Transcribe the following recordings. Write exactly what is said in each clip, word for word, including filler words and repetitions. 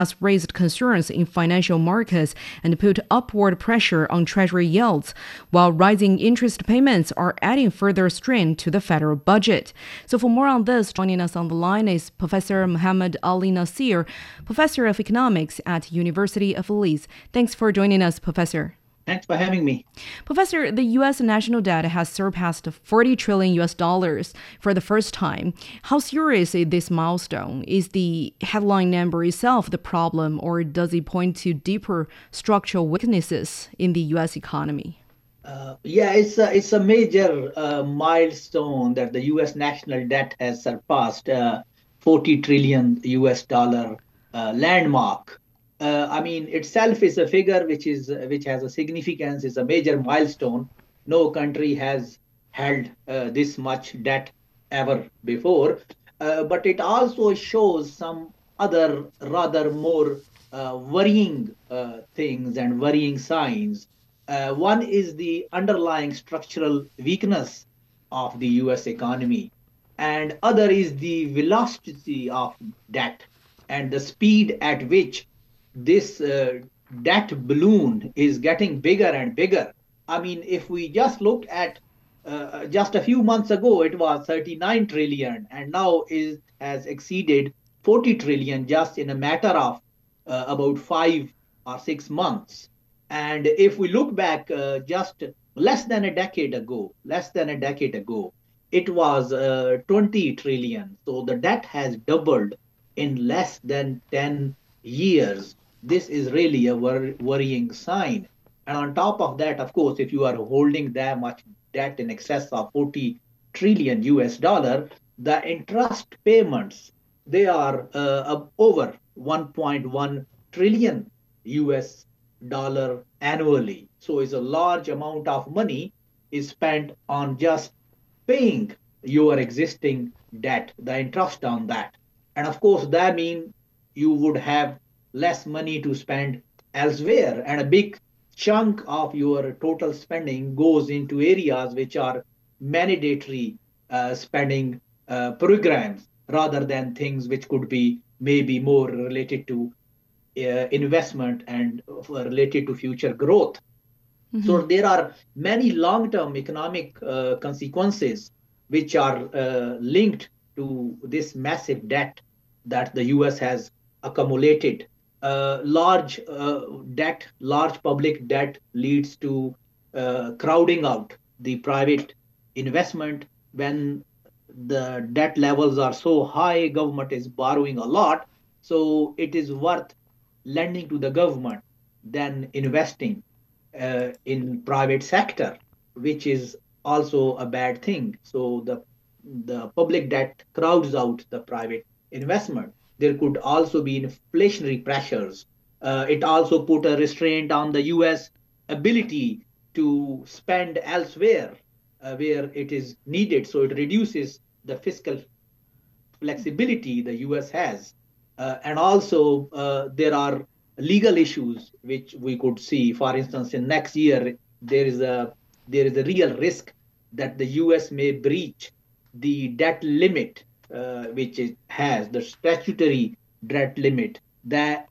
has raised concerns in financial markets and put upward pressure on treasury yields, while rising interest payments are adding further strain to the federal budget. So for more on this, joining us on the line is Professor Muhammad Ali Nasir, Professor of Economics at University of Leeds. Thanks for joining us, Professor. Thanks for having me. Professor, the U S national debt has surpassed forty trillion U S dollars for the first time. How serious is this milestone? Is the headline number itself the problem, or does it point to deeper structural weaknesses in the U S economy? Uh, yeah, it's a, it's a major uh, milestone that the U S national debt has surpassed uh, forty trillion U S dollar uh, landmark. Uh, I mean, itself is a figure which is which has a significance. It's a major milestone. No country has held uh, this much debt ever before. Uh, but it also shows some other rather more uh, worrying uh, things and worrying signs. Uh, one is the underlying structural weakness of the U S economy, and other is the velocity of debt and the speed at which this uh, debt balloon is getting bigger and bigger. I mean, if we just look at uh, just a few months ago, it was thirty-nine trillion, and now is has exceeded forty trillion just in a matter of uh, about five or six months. And if we look back uh, just less than a decade ago, less than a decade ago, it was uh, twenty trillion. So the debt has doubled in less than ten years. This is really a wor- worrying sign. And on top of that, of course, if you are holding that much debt in excess of forty trillion U S dollar, the interest payments, they are uh, over one point one trillion U S dollar annually. So it's a large amount of money is spent on just paying your existing debt, the interest on that. And of course, that means you would have less money to spend elsewhere. And a big chunk of your total spending goes into areas which are mandatory uh, spending uh, programs rather than things which could be maybe more related to uh, investment and uh, related to future growth. Mm-hmm. So there are many long-term economic uh, consequences which are uh, linked to this massive debt that the U S has accumulated. Uh, large uh, debt, large public debt leads to uh, crowding out the private investment. When the debt levels are so high, government is borrowing a lot, so it is worth lending to the government than investing uh, in private sector, which is also a bad thing. So the the public debt crowds out the private investment. There could also be inflationary pressures. Uh, it also put a restraint on the U S ability to spend elsewhere uh, where it is needed. So it reduces the fiscal flexibility the U S has. Uh, and also, uh, there are legal issues which we could see. For instance, in next year, there is a there is a real risk that the U S may breach the debt limit, uh, which it has the statutory debt limit that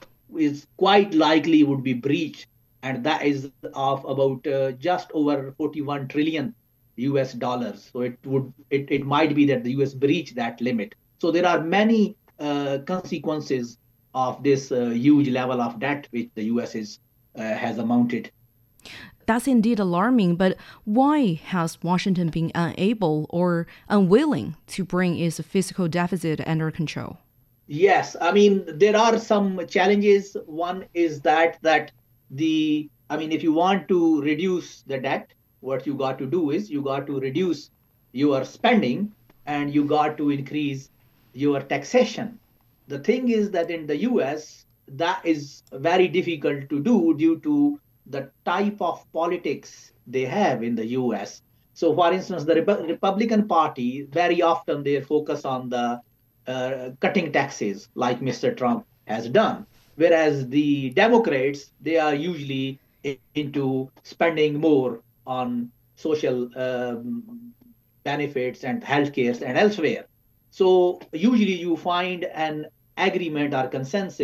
is quite likely would be breached, and that is of about uh, just over forty-one trillion U S dollars. So it would it, it might be that the U S breach that limit. So there are many uh, consequences of this uh, huge level of debt which the U S is uh, has amounted. That's indeed alarming, but why has Washington been unable or unwilling to bring its fiscal deficit under control? Yes, I mean there are some challenges. One is that that the I mean if you want to reduce the debt, what you got to do is you got to reduce your spending and you got to increase your taxation. The thing is that in the U S that is very difficult to do due to the type of politics they have in the U S. So for instance, the Repu- Republican Party very often they focus on the uh, cutting taxes like mister Trump has done. Whereas the Democrats, they are usually into spending more on social um, benefits and healthcare and elsewhere. So usually you find an agreement or consensus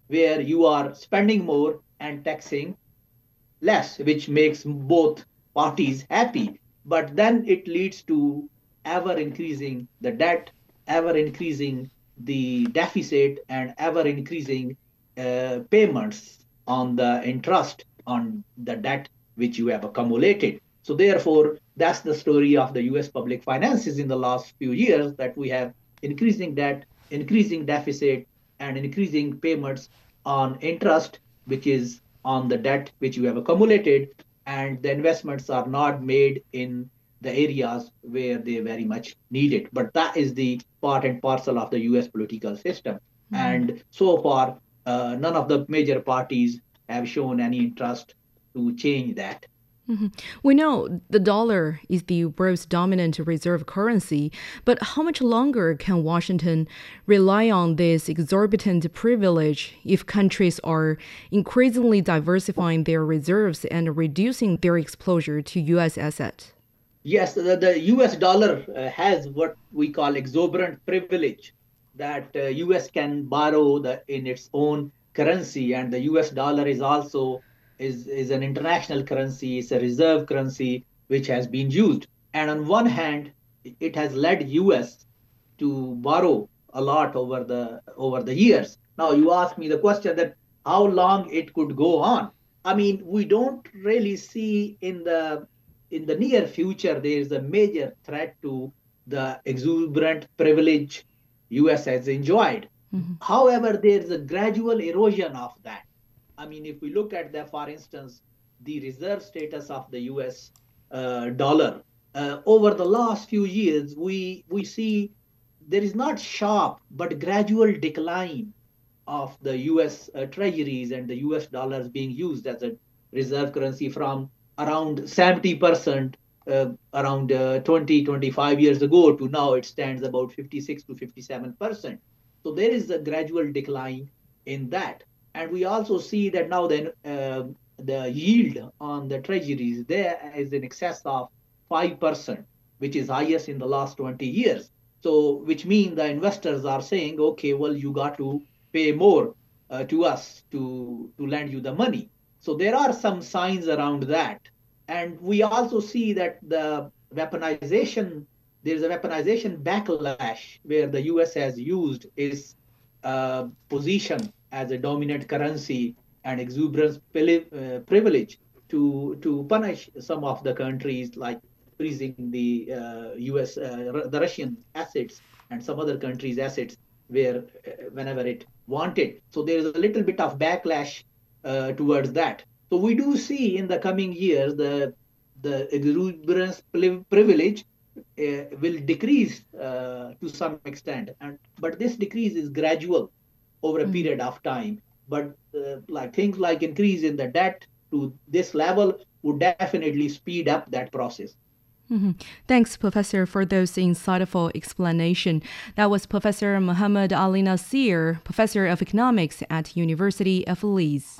where you are spending more and taxing less, which makes both parties happy. But then it leads to ever increasing the debt, ever increasing the deficit, and ever increasing uh, payments on the interest on the debt which you have accumulated. So, therefore, that's the story of the U S public finances in the last few years, that we have increasing debt, increasing deficit, and increasing payments on interest, which is on the debt which you have accumulated, and the investments are not made in the areas where they very much need it. But that is the part and parcel of the U S political system. Mm-hmm. And so far, uh, none of the major parties have shown any interest to change that. Mm-hmm. We know the dollar is the world's dominant reserve currency, but how much longer can Washington rely on this exorbitant privilege if countries are increasingly diversifying their reserves and reducing their exposure to U S assets? Yes, the, the U S dollar uh, has what we call exuberant privilege, that uh, U S can borrow the in its own currency, and the U S dollar is also is, is an international currency, it's a reserve currency which has been used. And on one hand, it has led U S to borrow a lot over the over the years. Now you ask me the question that how long it could go on. I mean, we don't really see in the in the near future there is a major threat to the exuberant privilege U S has enjoyed. Mm-hmm. However, there is a gradual erosion of that. I mean, if we look at the, for instance, the reserve status of the U S uh, dollar uh, over the last few years, we we see there is not sharp but gradual decline of the U S uh, treasuries and the U S dollars being used as a reserve currency from around seventy percent uh, around uh, twenty, twenty-five years ago to now it stands about fifty-six to fifty-seven percent. So there is a gradual decline in that. And we also see that now then uh, the yield on the treasuries there is in excess of five percent, which is highest in the last twenty years. So, which means the investors are saying, okay, well, you got to pay more uh, to us to, to lend you the money. So there are some signs around that. And we also see that the weaponization, there's a weaponization backlash where the U S has used its uh, position as a dominant currency and exuberance uh, privilege to, to punish some of the countries, like freezing the uh, U S, uh, the Russian assets and some other countries' assets where uh, whenever it wanted. So there is a little bit of backlash uh, towards that. So we do see in the coming years the the exuberance privilege uh, will decrease uh, to some extent, and but this decrease is gradual over a period of time. But uh, like things like increase in the debt to this level would definitely speed up that process. Mm-hmm. Thanks, Professor, for those insightful explanation. That was Professor Muhammad Ali Nasir, Professor of Economics at University of Leeds.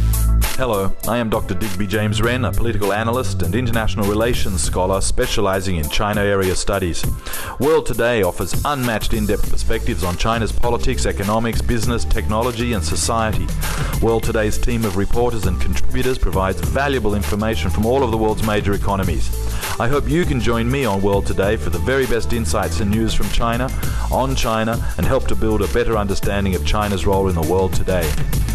Hello, I am Doctor Digby James Wren, a political analyst and international relations scholar specializing in China area studies. World Today offers unmatched in-depth perspectives on China's politics, economics, business, technology and society. World Today's team of reporters and contributors provides valuable information from all of the world's major economies. I hope you can join me on World Today for the very best insights and news from China, on China, and help to build a better understanding of China's role in the world today.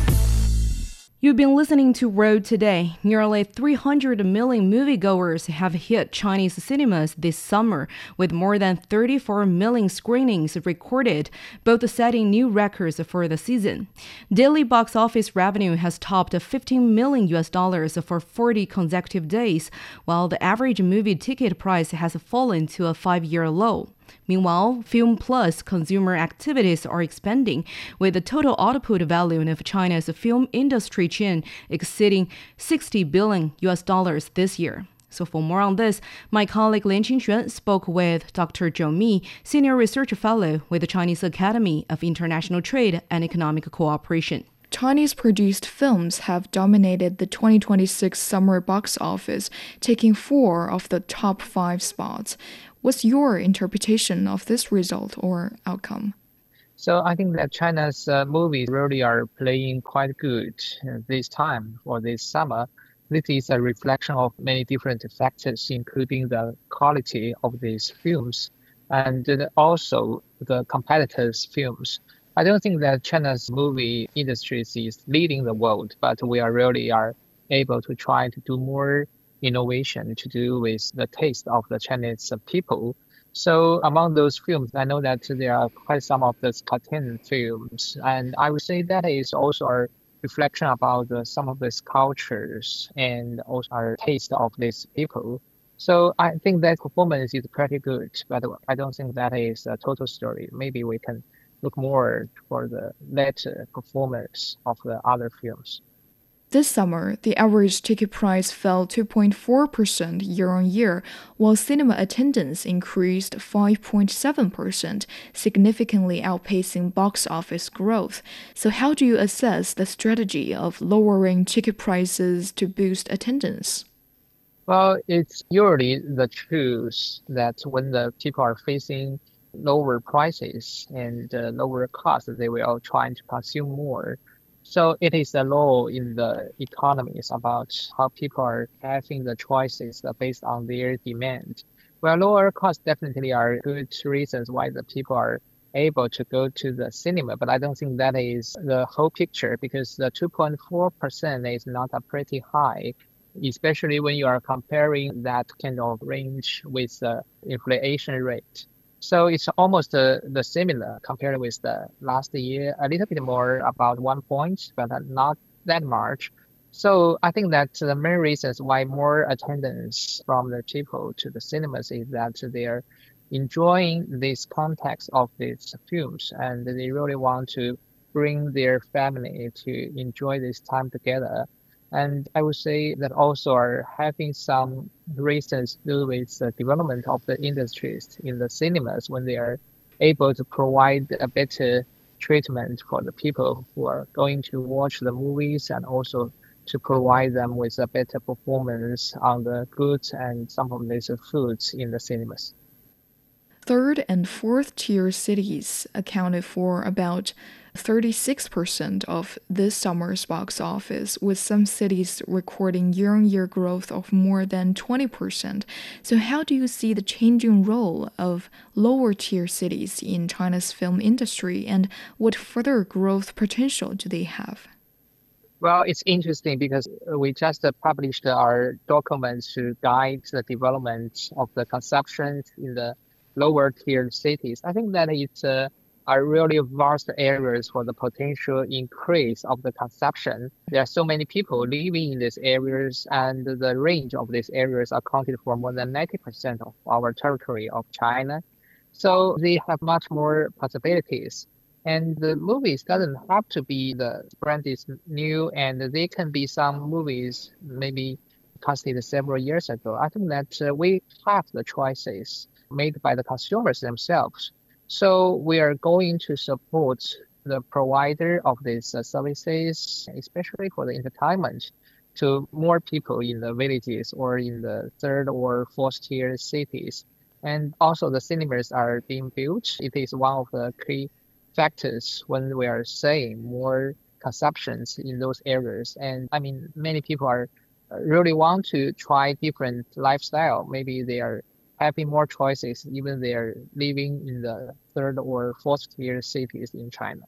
You've been listening to World Today. Nearly three hundred million moviegoers have hit Chinese cinemas this summer, with more than thirty-four million screenings recorded, both setting new records for the season. Daily box office revenue has topped fifteen million U S dollars for forty consecutive days, while the average movie ticket price has fallen to a five-year low. Meanwhile, Film Plus consumer activities are expanding, with the total output value of China's film industry chain exceeding sixty billion U S dollars this year. So for more on this, my colleague Lin Qingxuan spoke with Doctor Zhou Mi, Senior Research Fellow with the Chinese Academy of International Trade and Economic Cooperation. Chinese-produced films have dominated the twenty twenty-six summer box office, taking four of the top five spots. What's your interpretation of this result or outcome? So I think that China's uh, movies really are playing quite good uh, this time or this summer. This is a reflection of many different factors, including the quality of these films and then also the competitors' films. I don't think that China's movie industry is leading the world, but we are really are able to try to do more innovation to do with the taste of the Chinese people. So among those films, I know that there are quite some of the cartoon films, and I would say that is also a reflection about uh, some of these cultures and also our taste of these people. So I think that performance is pretty good, but I don't think that is a total story. Maybe we can look more for the later performance of the other films. This summer, the average ticket price fell two point four percent year on year, while cinema attendance increased five point seven percent, significantly outpacing box office growth. So, how do you assess the strategy of lowering ticket prices to boost attendance? Well, it's usually the truth that when the people are facing lower prices and uh, lower costs, they will try to consume more. So it is a law in the economies about how people are having the choices uh, based on their demand. Well, lower costs definitely are good reasons why the people are able to go to the cinema, but I don't think that is the whole picture because the two point four percent is not a pretty high, especially when you are comparing that kind of range with the inflation rate. So it's almost uh, the similar compared with the last year, a little bit more about one point, but uh, not that much. So I think that the main reasons why more attendance from the people to the cinemas is that they're enjoying this context of these films and they really want to bring their family to enjoy this time together. And I would say that also are having some reasons to do with the development of the industries in the cinemas when they are able to provide a better treatment for the people who are going to watch the movies and also to provide them with a better performance on the goods and some of these foods in the cinemas. Third and fourth tier cities accounted for about thirty-six percent of this summer's box office, with some cities recording year on year growth of more than twenty percent. So, how do you see the changing role of lower tier cities in China's film industry, and what further growth potential do they have? Well, it's interesting because we just uh, published our documents to guide the development of the consumption in the lower tier cities. I think that it's uh, are really vast areas for the potential increase of the consumption. There are so many people living in these areas, and the range of these areas accounted for more than ninety percent of our territory of China. So they have much more possibilities. And the movies doesn't have to be the brand is new, and they can be some movies maybe casted several years ago. I think that uh, we have the choices made by the consumers themselves. So we are going to support the provider of these uh, services, especially for the entertainment, to more people in the villages or in the third or fourth tier cities. And also the cinemas are being built. It is one of the key factors when we are saying more consumptions in those areas. And I mean, many people are uh, really want to try different lifestyle. Maybe they are having more choices, even they're living in the third or fourth tier cities in China.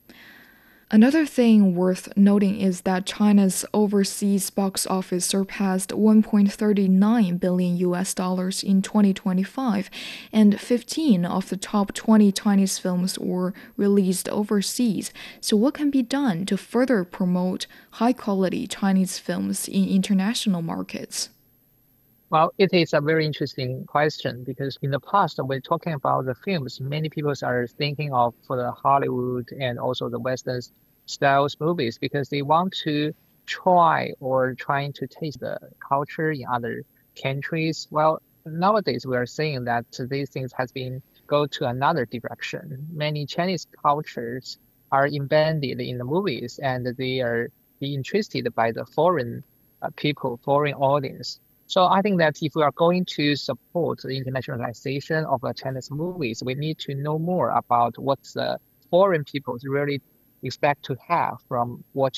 Another thing worth noting is that China's overseas box office surpassed one point three nine billion U S dollars in twenty twenty-five, and fifteen of the top twenty Chinese films were released overseas. So what can be done to further promote high-quality Chinese films in international markets? Well, it is a very interesting question because in the past, when talking about the films, many people are thinking of for the Hollywood and also the Western styles movies because they want to try or trying to taste the culture in other countries. Well, nowadays we are seeing that these things has been go to another direction. Many Chinese cultures are embedded in the movies and they are being interested by the foreign uh, people, foreign audience. So I think that if we are going to support the internationalization of the Chinese movies, we need to know more about what's the foreign people really expect to have from watching